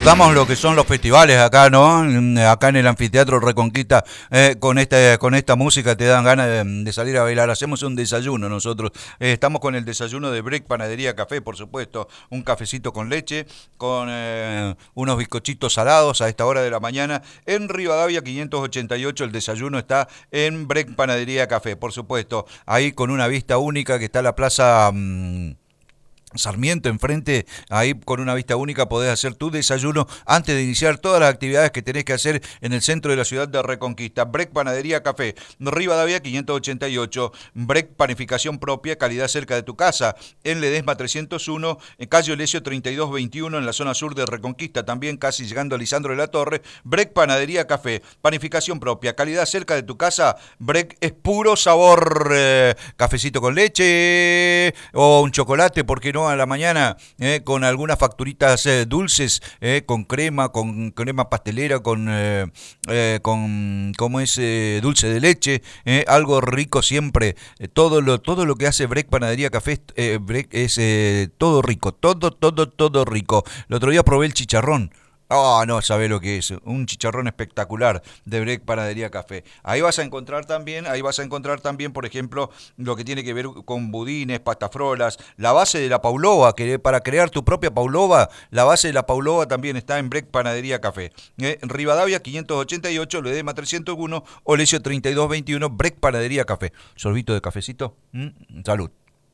disfrutamos lo que son los festivales acá, ¿no? Acá en el Anfiteatro Reconquista, con esta música te dan ganas de salir a bailar. Hacemos un desayuno nosotros. Estamos con el desayuno de Break Panadería Café, por supuesto. Un cafecito con leche, con unos bizcochitos salados a esta hora de la mañana. En Rivadavia 588 el desayuno está en Break Panadería Café, por supuesto. Ahí con una vista única que está la plaza... Sarmiento enfrente, ahí con una vista única podés hacer tu desayuno antes de iniciar todas las actividades que tenés que hacer en el centro de la ciudad de Reconquista. Break Panadería Café, Rivadavia 588, Break Panificación Propia, calidad cerca de tu casa, en Ledesma 301, en calle Olesio 3221, en la zona sur de Reconquista, también casi llegando a Lisandro de la Torre. Break Panadería Café, panificación propia, calidad cerca de tu casa. Break es puro sabor, cafecito con leche o un chocolate, porque no a la mañana, con algunas facturitas dulces, con crema pastelera, con ¿cómo es? Dulce de leche, algo rico siempre. Todo lo que hace Break Panadería Café Break es todo rico, todo rico. El otro día probé el chicharrón. No, sabe lo que es, un chicharrón espectacular de Break Panadería Café. Ahí vas a encontrar también, por ejemplo, lo que tiene que ver con budines, pastafrolas, la base de la paulova, que para crear tu propia paulova, la base de la paulova también está en Break Panadería Café. Rivadavia 588, Ledesma 301, Olesio 3221, Break Panadería Café. Sorbito de cafecito, salud.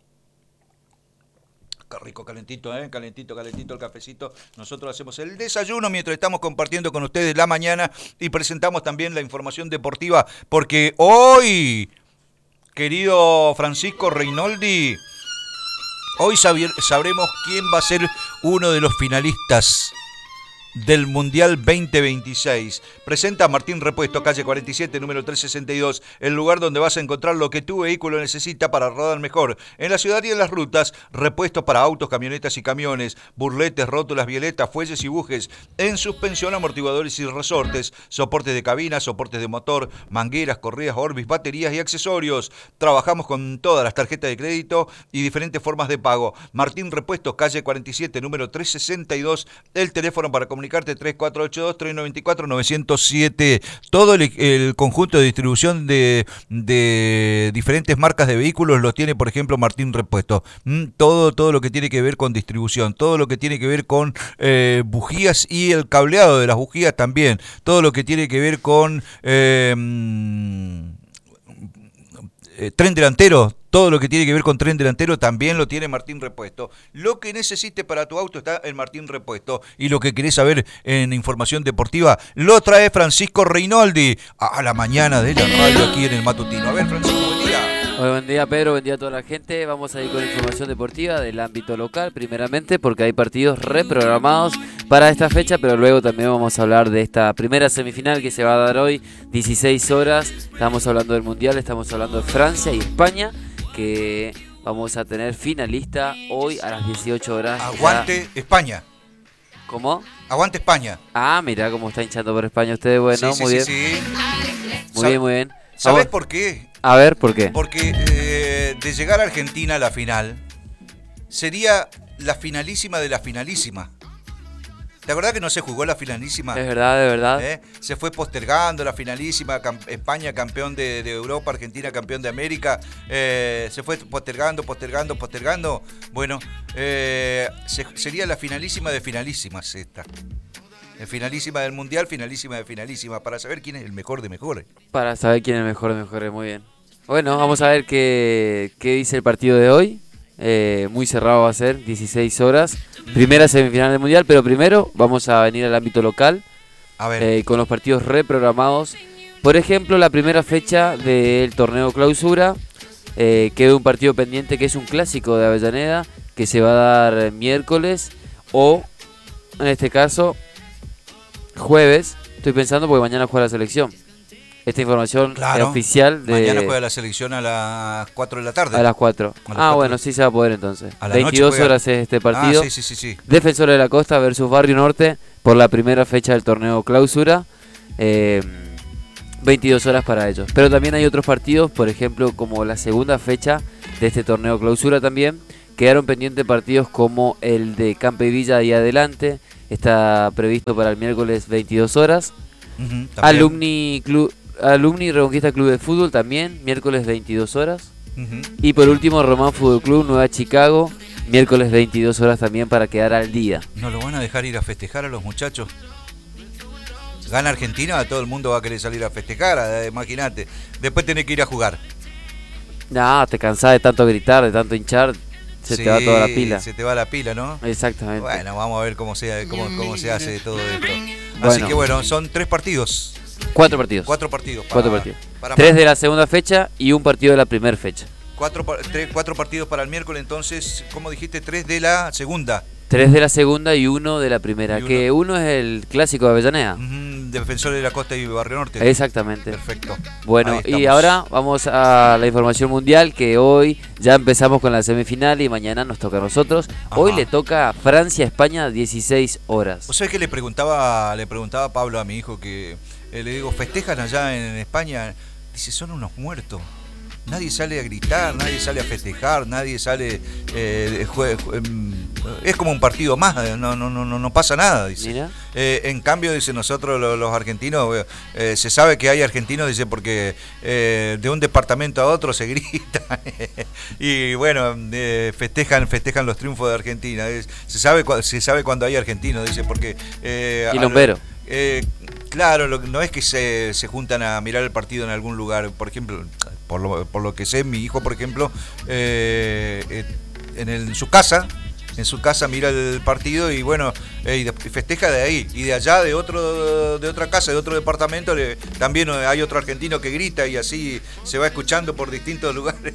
Qué rico, calentito, calentito el cafecito. Nosotros hacemos el desayuno mientras estamos compartiendo con ustedes la mañana y presentamos también la información deportiva, porque hoy, querido Francisco Reinoldi, hoy sabremos quién va a ser uno de los finalistas del Mundial 2026. Presenta Martín Repuesto, calle 47, número 362, el lugar donde vas a encontrar lo que tu vehículo necesita para rodar mejor. En la ciudad y en las rutas, repuestos para autos, camionetas y camiones, burletes, rótulas, violetas, fuelles y bujes, en suspensión, amortiguadores y resortes, soportes de cabina, soportes de motor, mangueras, correas, Orbis, baterías y accesorios. Trabajamos con todas las tarjetas de crédito y diferentes formas de pago. Martín Repuesto, calle 47, número 362, el teléfono para comunicarte 3482-394-907. Todo el conjunto de distribución de diferentes marcas de vehículos lo tiene, por ejemplo, Martín Repuesto. Todo lo que tiene que ver con distribución, todo lo que tiene que ver con bujías y el cableado de las bujías también, todo lo que tiene que ver con tren delantero. Todo lo que tiene que ver con tren delantero también lo tiene Martín Repuesto. Lo que necesites para tu auto está en Martín Repuesto. Y lo que querés saber en información deportiva lo trae Francisco Reinoldi a la mañana de la radio aquí en el Matutino. A ver, Francisco, buen día. Buen día, Pedro, buen día a toda la gente. Vamos a ir con información deportiva del ámbito local, primeramente porque hay partidos reprogramados para esta fecha, pero luego también vamos a hablar de esta primera semifinal que se va a dar hoy, 16 horas. Estamos hablando del Mundial, estamos hablando de Francia y España, que vamos a tener finalista hoy a las 18 horas. Aguante ya. España. ¿Cómo? Aguante España. Mirá cómo está hinchando por España ustedes. Bueno, sí, muy bien. Sí. Muy bien. ¿Sabés por qué? A ver, ¿por qué? Porque de llegar a Argentina a la final, sería la finalísima de la finalísima. ¿Te acordás que no se jugó la finalísima? Es verdad. Se fue postergando la finalísima, España campeón de Europa, Argentina campeón de América, se fue postergando. Bueno, sería la finalísima de finalísimas esta. Finalísima del Mundial, finalísima de finalísima, para saber quién es el mejor de mejores. Para saber quién es el mejor de mejores, muy bien. Bueno, vamos a ver qué dice el partido de hoy. Muy cerrado va a ser, 16 horas. Primera semifinal del Mundial, pero primero vamos a venir al ámbito local. A ver. Con los partidos reprogramados. Por ejemplo, la primera fecha del torneo clausura. Queda un partido pendiente que es un clásico de Avellaneda, que se va a dar miércoles o, en este caso, jueves. Estoy pensando porque mañana juega la selección. Esta información es oficial. Mañana juega la selección a las 4 de la tarde. A las 4. Bueno, sí se va a poder entonces. 22 horas es este partido. Sí. Defensores de la Costa versus Barrio Norte por la primera fecha del torneo clausura. 22 horas para ellos. Pero también hay otros partidos, por ejemplo, como la segunda fecha de este torneo clausura también. Quedaron pendientes partidos como el de Campe Villa y Adelante, está previsto para el miércoles 22 horas. También. Alumni Reconquista Club de Fútbol también, miércoles 22 horas. Ujú. Y por último, Román Fútbol Club, Nueva Chicago, miércoles 22 horas también para quedar al día. ¿No lo van a dejar ir a festejar a los muchachos? Gana Argentina, todo el mundo va a querer salir a festejar, imagínate. Después tenés que ir a jugar. No, te cansás de tanto gritar, de tanto hinchar, se te va toda la pila. Se te va la pila, ¿no? Exactamente. Bueno, vamos a ver cómo se hace todo esto. Así Bueno. que bueno, son 3 partidos. 4 partidos. 4 partidos. Cuatro partidos. 3 de la segunda fecha y un partido de la primera fecha. 4 partidos para el miércoles, entonces, ¿cómo dijiste? 3 de la segunda. 3 de la segunda y 1 de la primera. Y uno. Que uno es el clásico de Avellaneda. Defensores de la Costa y Barrio Norte. Exactamente. Perfecto. Bueno, Ahí estamos. y ahora vamos a la información mundial, que hoy ya empezamos con la semifinal y mañana nos toca a nosotros. Ajá. Hoy le toca Francia-España 16 horas. ¿O sea que le preguntaba a Pablo, a mi hijo, que le digo, festejan allá en España? Dice, son unos muertos. Nadie sale a gritar, nadie sale a festejar, nadie sale... es como un partido más, no pasa nada, dice. Mira. En cambio, dice, nosotros los argentinos, se sabe que hay argentinos, dice, porque de un departamento a otro se grita. Y bueno, festejan los triunfos de Argentina. Se sabe cuando hay argentinos, dice, porque... Quilombero. Claro, no es que se juntan a mirar el partido en algún lugar. Por ejemplo, por lo que sé, mi hijo, por ejemplo, en su casa mira el partido y bueno, y festeja de ahí. Y de allá, de otra casa, de otro departamento, también hay otro argentino que grita y así se va escuchando por distintos lugares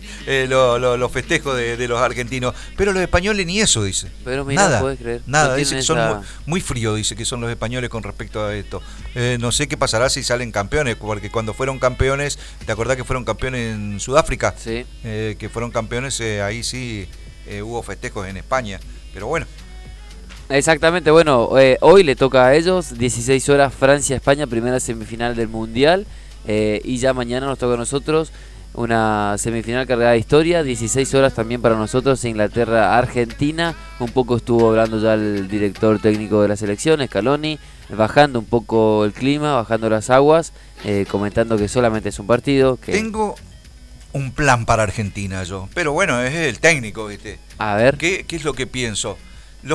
los festejos de los argentinos. Pero los españoles ni eso, dice. Pero mira, nada, puedes creer. nada, No dice que tienen son muy fríos, dice que son los españoles con respecto a esto. No sé qué pasará si salen campeones, porque cuando fueron campeones, ¿te acordás que fueron campeones en Sudáfrica? Sí. Que fueron campeones, ahí sí hubo festejos en España. Pero bueno. Exactamente, bueno, hoy le toca a ellos, 16 horas Francia-España, primera semifinal del Mundial, y ya mañana nos toca a nosotros una semifinal cargada de historia, 16 horas también para nosotros, Inglaterra-Argentina. Un poco estuvo hablando ya el director técnico de la selección, Scaloni, bajando un poco el clima, bajando las aguas, comentando que solamente es un partido. Tengo un plan para Argentina yo, pero bueno, es el técnico, ¿viste? A ver. ¿Qué es lo que pienso? Los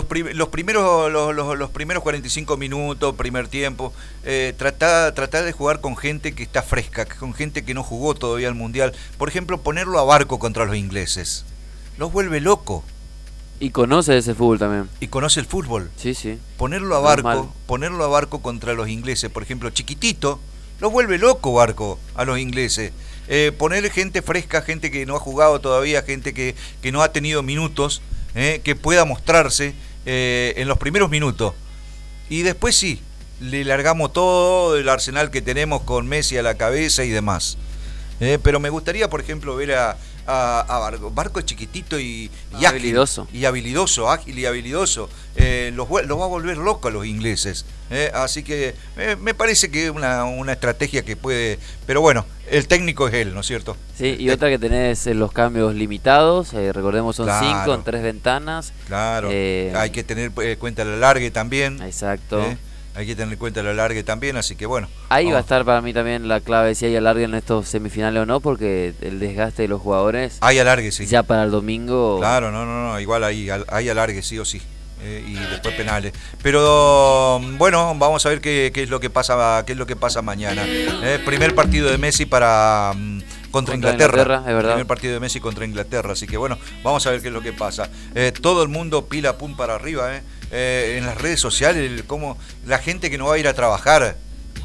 primeros 45 minutos, primer tiempo, tratar de jugar con gente que está fresca, con gente que no jugó todavía el Mundial. Por ejemplo, ponerlo a Barco contra los ingleses. Los vuelve loco. Y conoce ese fútbol también. Y conoce el fútbol. Sí, sí. Ponerlo a Barco contra los ingleses, por ejemplo, chiquitito, los vuelve loco Barco a los ingleses. Poner gente fresca, gente que no ha jugado todavía, gente que no ha tenido minutos, que pueda mostrarse en los primeros minutos. Y después sí, le largamos todo el arsenal que tenemos con Messi a la cabeza y demás. Pero me gustaría, por ejemplo, ver a Barco. Barco es chiquitito y ágil, habilidoso. Y habilidoso, ágil y habilidoso. Los va a volver locos a los ingleses. Así que me parece que es una estrategia que puede... Pero bueno, el técnico es él, ¿no es cierto? Sí, y otra que tenés los cambios limitados, recordemos son 5 Claro. en 3 ventanas. Claro, hay que tener en cuenta el alargue también. Exacto. Hay que tener en cuenta el alargue también, así que bueno. Ahí va a vamos. estar para mí también la clave si hay alargue en estos semifinales o no, porque el desgaste de los jugadores Hay alargue, sí. ya para el domingo. Claro, no, igual hay alargue, sí o sí. Y después penales. Pero bueno, vamos a ver qué es lo que pasa mañana. Primer partido de Messi contra Inglaterra. Es verdad. Primer partido de Messi contra Inglaterra, así que bueno, vamos a ver qué es lo que pasa. Todo el mundo pila pum para arriba, en las redes sociales, como la gente que no va a ir a trabajar.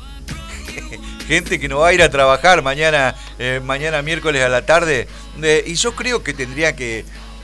Gente que no va a ir a trabajar mañana miércoles a la tarde. Y yo creo que tendría que...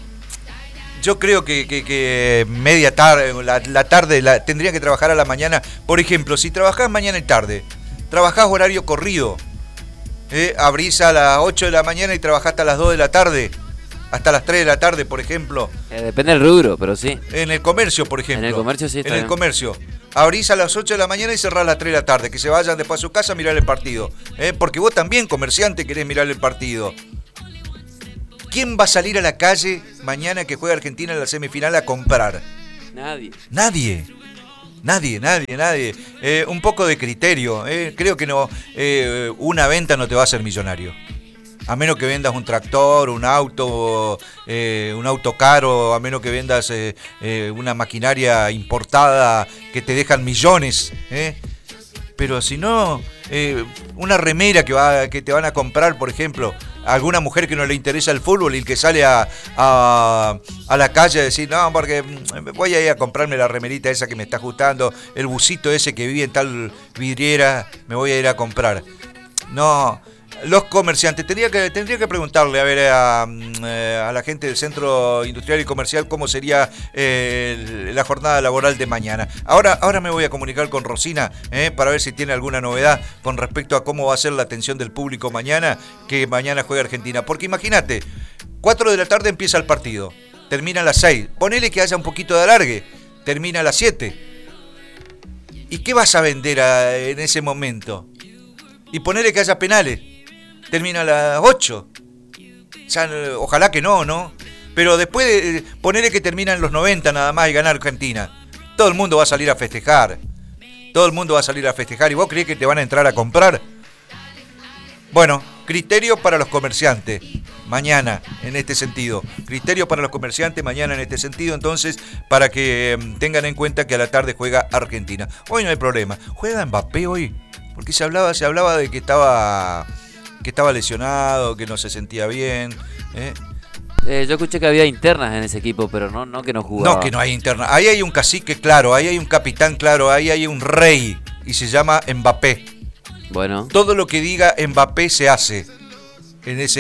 Yo creo que media tarde, la tarde, tendría que trabajar a la mañana. Por ejemplo, si trabajás mañana y tarde, trabajás horario corrido, abrís a las 8 de la mañana y trabajás hasta las 2 de la tarde, hasta las 3 de la tarde, por ejemplo. Depende del rubro, pero sí. En el comercio, por ejemplo. En el comercio sí está En el bien. comercio. Abrís a las 8 de la mañana y cerrás a las 3 de la tarde. Que se vayan después a su casa a mirar el partido. Porque vos también, comerciante, querés mirar el partido. ¿Quién va a salir a la calle mañana que juega Argentina en la semifinal a comprar? Nadie. Nadie. Nadie. Un poco de criterio. Creo que no, una venta no te va a hacer millonario. A menos que vendas un tractor, un auto caro, a menos que vendas una maquinaria importada que te dejan millones. Pero si no, una remera que te van a comprar, por ejemplo, a alguna mujer que no le interesa el fútbol y que sale a la calle a decir, no, porque voy a ir a comprarme la remerita esa que me está gustando, el busito ese que vi en tal vidriera, me voy a ir a comprar. No. Los comerciantes, tendría que preguntarle a ver a la gente del Centro Industrial y Comercial cómo sería la jornada laboral de mañana. Ahora me voy a comunicar con Rosina para ver si tiene alguna novedad con respecto a cómo va a ser la atención del público mañana, que mañana juega Argentina. Porque imagínate, 4 de la tarde empieza el partido, termina a las 6, ponele que haya un poquito de alargue, termina a las 7. ¿Y qué vas a vender en ese momento? Y ponele que haya penales, termina a las 8. Ya, ojalá que no. Pero después ponele que terminan los 90 nada más y gana Argentina. Todo el mundo va a salir a festejar. ¿Y vos creés que te van a entrar a comprar? Bueno, criterio para los comerciantes mañana en este sentido. Entonces, para que tengan en cuenta que a la tarde juega Argentina. Hoy no hay problema. ¿Juega Mbappé hoy? Porque se hablaba de que estaba lesionado, que no se sentía bien. Yo escuché que había internas en ese equipo, pero no que no jugaba. No, que no hay internas. Ahí hay un cacique claro, ahí hay un capitán claro, ahí hay un rey y se llama Mbappé. Bueno. Todo lo que diga Mbappé se hace en esa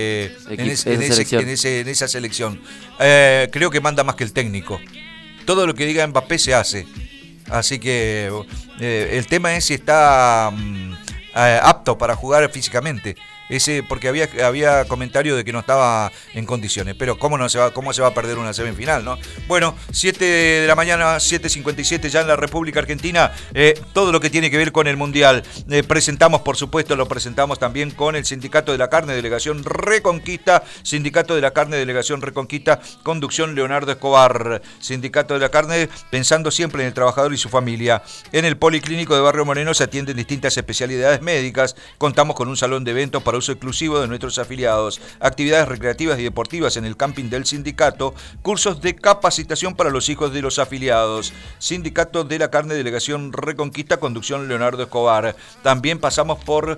selección. Creo que manda más que el técnico. Todo lo que diga Mbappé se hace. Así que el tema es si está apto para jugar físicamente. Porque había comentario de que no estaba en condiciones, pero cómo se va a perder una semifinal, ¿no? Bueno, 7 de la mañana, 7:57 ya en la República Argentina, todo lo que tiene que ver con el Mundial. Lo presentamos también con el Sindicato de la Carne, Delegación Reconquista, conducción Leonardo Escobar. Sindicato de la Carne, pensando siempre en el trabajador y su familia. En el Policlínico de Barrio Moreno se atienden distintas especialidades médicas. Contamos con un salón de eventos para uso exclusivo de nuestros afiliados, actividades recreativas y deportivas en el camping del sindicato, cursos de capacitación para los hijos de los afiliados. Sindicato de la Carne, Delegación Reconquista, conducción Leonardo Escobar. También pasamos por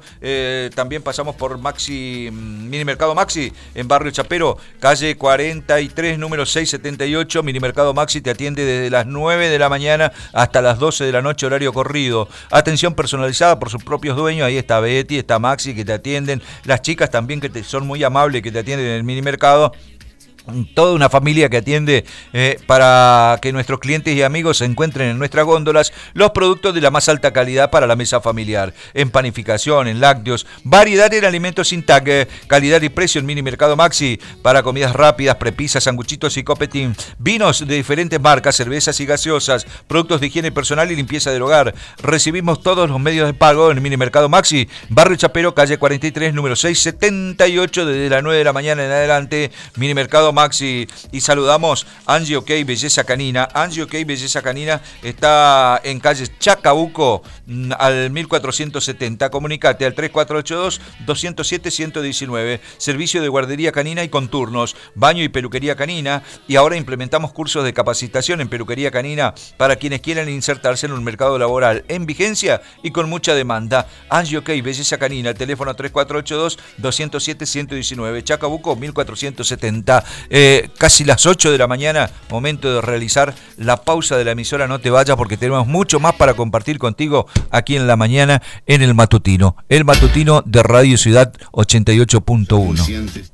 Maxi, Minimercado Maxi en Barrio Chapero, calle 43, número 678. Minimercado Maxi te atiende desde las 9 de la mañana hasta las 12 de la noche, horario corrido. Atención personalizada por sus propios dueños. Ahí está Betty, está Maxi, que te atienden. Las chicas también que son muy amables, que te atienden en el minimercado. Toda una familia que atiende para que nuestros clientes y amigos se encuentren en nuestras góndolas los productos de la más alta calidad para la mesa familiar, en panificación, en lácteos, variedad en alimentos sin tag, calidad y precio en Minimercado Maxi, para comidas rápidas, prepisas, sanguchitos y copetín, vinos de diferentes marcas, cervezas y gaseosas, productos de higiene personal y limpieza del hogar. Recibimos todos los medios de pago en Minimercado Maxi, Barrio Chapero, calle 43, número 678, desde las 9 de la mañana en adelante. Minimercado Maxi. Y saludamos Angie OK Belleza Canina. Angie OK Belleza Canina está en calle Chacabuco al 1470. Comunicate al 3482-207-119. Servicio de guardería canina y con turnos, baño y peluquería canina. Y ahora implementamos cursos de capacitación en peluquería canina para quienes quieran insertarse en un mercado laboral en vigencia y con mucha demanda. Angie OK Belleza Canina, teléfono 3482-207-119. Chacabuco 1470. Casi las 8 de la mañana, momento de realizar la pausa de la emisora. No te vayas porque tenemos mucho más para compartir contigo aquí en la mañana en el matutino de Radio Ciudad 88.1.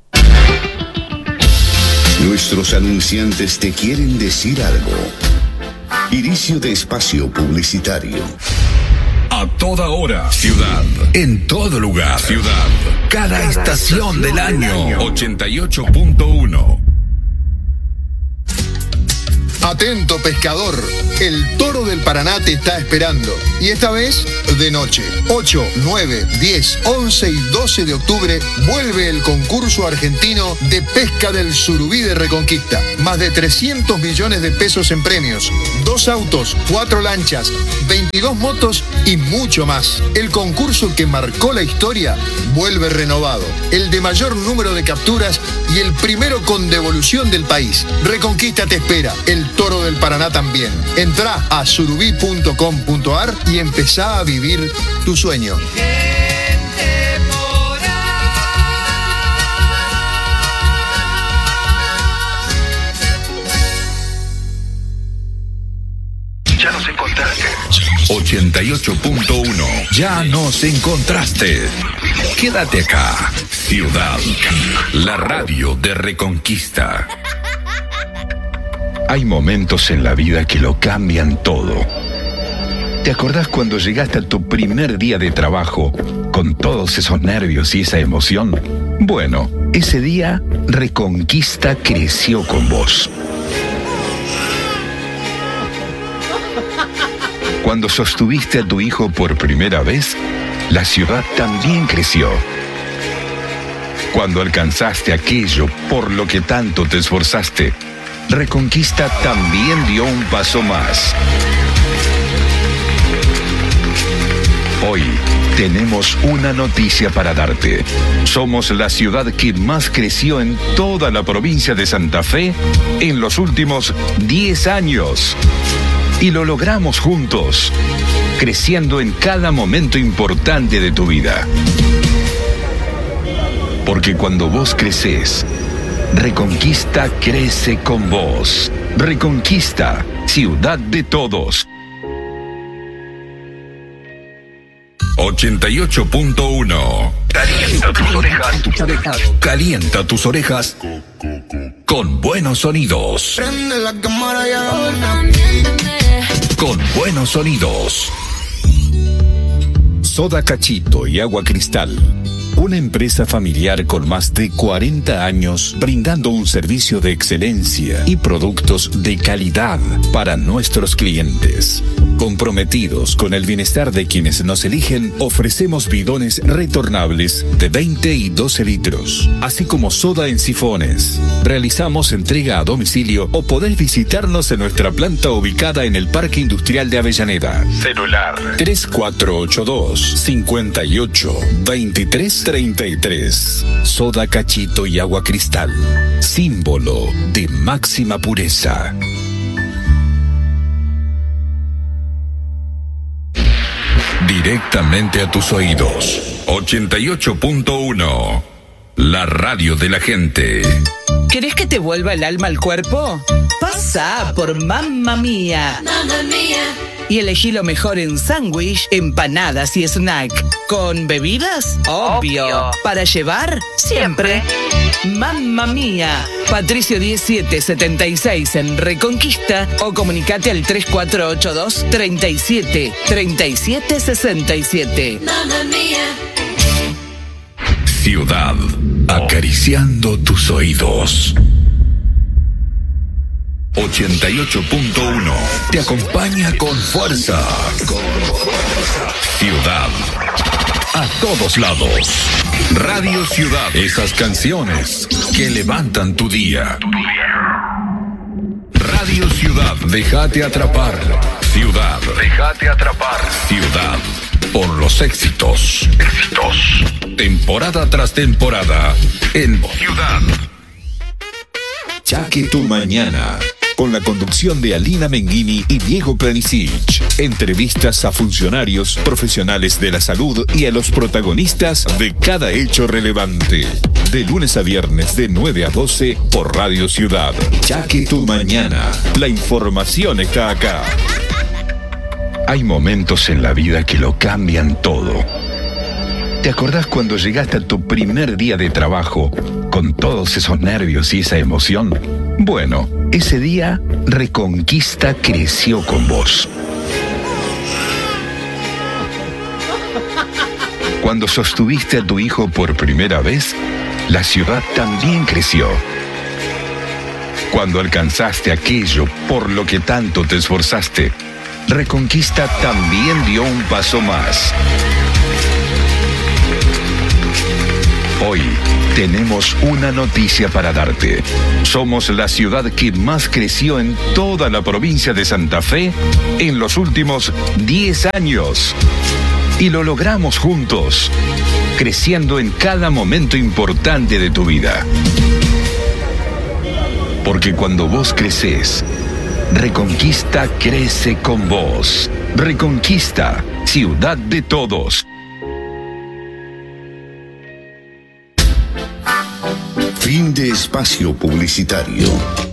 Nuestros anunciantes te quieren decir algo. Inicio de espacio publicitario. A toda hora, ciudad. En todo lugar, ciudad. Cada estación del año. 88.1. Atento, pescador, el Toro del Paraná te está esperando. Y esta vez, de noche. 8, 9, 10, 11 y 12 de octubre vuelve el concurso argentino de pesca del Surubí de Reconquista. Más de 300 millones de pesos en premios. 2 autos, 4 lanchas, 22 motos y mucho más. El concurso que marcó la historia vuelve renovado. El de mayor número de capturas y el primero con devolución del país. Reconquista te espera. El Toro del Paraná también. Entrá a surubí.com.ar y empezá a vivir tu sueño. Ya nos encontraste. 88.1. Ya nos encontraste. Quédate acá. Ciudad. La radio de Reconquista. Hay momentos en la vida que lo cambian todo. ¿Te acordás cuando llegaste a tu primer día de trabajo con todos esos nervios y esa emoción? Bueno, ese día Reconquista creció con vos. Cuando sostuviste a tu hijo por primera vez, la ciudad también creció. Cuando alcanzaste aquello por lo que tanto te esforzaste, Reconquista también dio un paso más. Hoy tenemos una noticia para darte. Somos la ciudad que más creció en toda la provincia de Santa Fe en los últimos 10 años. Y lo logramos juntos, creciendo en cada momento importante de tu vida. Porque cuando vos creces, Reconquista crece con vos. Reconquista, ciudad de todos. 88.1. Calienta tus orejas. Calienta tus orejas con buenos sonidos. Prende la cámara y ahora. Con buenos sonidos. Soda Cachito y Agua Cristal. Una empresa familiar con más de 40 años brindando un servicio de excelencia y productos de calidad para nuestros clientes. Comprometidos con el bienestar de quienes nos eligen, ofrecemos bidones retornables de 20 y 12 litros, así como soda en sifones. Realizamos entrega a domicilio o podés visitarnos en nuestra planta ubicada en el Parque Industrial de Avellaneda. Celular 3482-582333. Soda Cachito y Agua Cristal, símbolo de máxima pureza. Directamente a tus oídos. 88.1. La radio de la gente. ¿Querés que te vuelva el alma al cuerpo? Pasa por Mamma Mía. Mamma Mía. Y elegí lo mejor en sándwich, empanadas y snack. ¿Con bebidas? Obvio. ¿Para llevar? Siempre. Mamma Mía. Patricio 1776 en Reconquista o comunicate al 3482 37 37 67. Mamma Mía. Ciudad, acariciando tus oídos. 88.1 te acompaña con fuerza. Ciudad, a todos lados. Radio Ciudad, esas canciones que levantan tu día. Radio Ciudad, déjate atrapar. Ciudad, déjate atrapar. Ciudad, por los éxitos. Temporada tras temporada en Ciudad. Chaque tu mañana. Con la conducción de Alina Menghini y Diego Planisic. Entrevistas a funcionarios, profesionales de la salud y a los protagonistas de cada hecho relevante. De lunes a viernes de 9 a 12 por Radio Ciudad. Chaque tu mañana. La información está acá. Hay momentos en la vida que lo cambian todo. ¿Te acordás cuando llegaste a tu primer día de trabajo con todos esos nervios y esa emoción? Bueno, ese día Reconquista creció con vos. Cuando sostuviste a tu hijo por primera vez, la ciudad también creció. Cuando alcanzaste aquello por lo que tanto te esforzaste, Reconquista también dio un paso más. Hoy tenemos una noticia para darte. Somos la ciudad que más creció en toda la provincia de Santa Fe en los últimos 10 años. Y lo logramos juntos, creciendo en cada momento importante de tu vida. Porque cuando vos creces, Reconquista crece con vos. Reconquista, ciudad de todos. Fin de espacio publicitario.